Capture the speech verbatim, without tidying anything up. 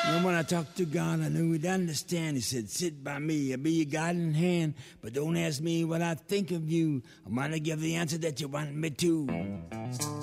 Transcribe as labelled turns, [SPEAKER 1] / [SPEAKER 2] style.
[SPEAKER 1] And when I talked to God, I knew he'd understand. He said, sit by me, I'll be your guiding hand, but don't ask me what I think of you. I'm gonna give the answer that you want me to.